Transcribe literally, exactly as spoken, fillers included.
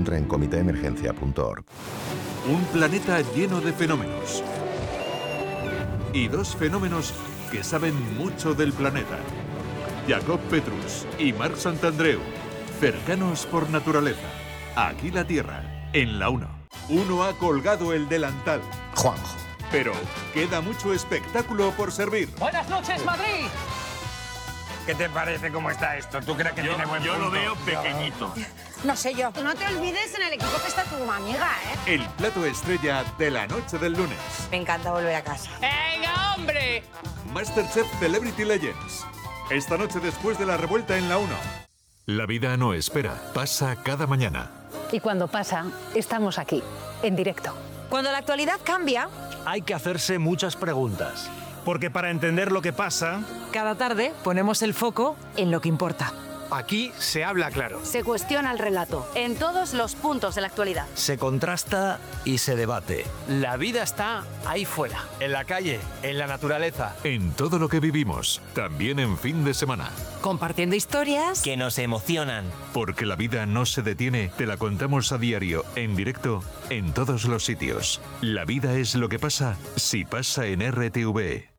Entra en comitéemergencia punto org. Un planeta lleno de fenómenos. Y dos fenómenos que saben mucho del planeta. Jacob Petrus y Marc Santandreu, cercanos por naturaleza. Aquí la Tierra, en la uno. Uno ha colgado el delantal. Juanjo. Pero queda mucho espectáculo por servir. ¡Buenas noches, Madrid! ¿Qué te parece cómo está esto? ¿Tú crees que yo, tiene buen Yo punto? lo veo pequeñito. No sé yo. No te olvides en el equipo que está tu amiga, ¿eh? El plato estrella de la noche del lunes. Me encanta volver a casa. ¡Venga, hombre! MasterChef Celebrity Legends. Esta noche después de la revuelta en la uno. La vida no espera, pasa cada mañana. Y cuando pasa, estamos aquí, en directo. Cuando la actualidad cambia, hay que hacerse muchas preguntas. Porque para entender lo que pasa, cada tarde ponemos el foco en lo que importa. Aquí se habla claro. Se cuestiona el relato en todos los puntos de la actualidad. Se contrasta y se debate. La vida está ahí fuera. En la calle, en la naturaleza. En todo lo que vivimos, también en fin de semana. Compartiendo historias que nos emocionan. Porque la vida no se detiene, te la contamos a diario, en directo, en todos los sitios. La vida es lo que pasa, si pasa en R T V E.